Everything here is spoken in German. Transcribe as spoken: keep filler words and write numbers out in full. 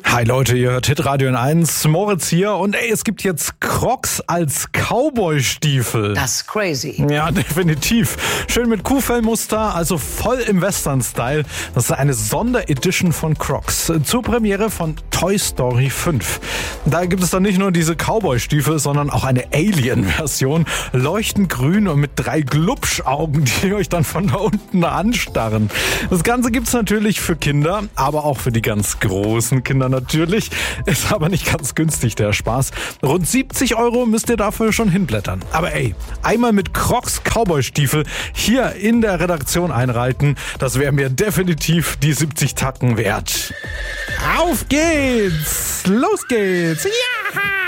Hi Leute, ihr hört Hitradio N eins, Moritz hier und ey, es gibt jetzt Crocs als Cowboy-Stiefel. Das ist crazy. Ja, definitiv. Schön mit Kuhfellmuster, also voll im Western-Style. Das ist eine Sonderedition von Crocs zur Premiere von Toy Story fünf. Da gibt es dann nicht nur diese Cowboy-Stiefel, sondern auch eine Alien-Version, leuchtend grün und mit drei Glubschaugen, die euch dann von da unten anstarren. Das Ganze gibt's natürlich für Kinder, aber auch für die ganz großen Kinder natürlich. Ist aber nicht ganz günstig, der Spaß. Rund siebzig Euro müsst ihr dafür schon hinblättern. Aber ey, einmal mit Crocs Cowboy-Stiefel hier in der Redaktion einreiten, das wäre mir definitiv die siebzig Tacken wert. Auf geht's! Los geht's! Ja!